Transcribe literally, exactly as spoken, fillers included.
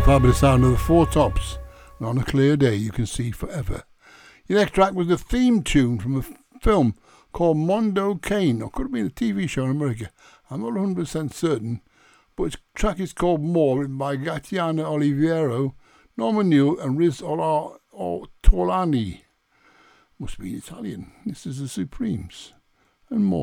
fabulous sound of the Four Tops, and on a clear day you can see forever. Your next track was the theme tune from a f- film called Mondo Cane, or could have been a T V show in America. I'm not one hundred percent certain, but its track is called More, written by Gaetano Oliviero, Norman Newell and Riz Ola- Ortolani. Must be Italian. This is the Supremes and More.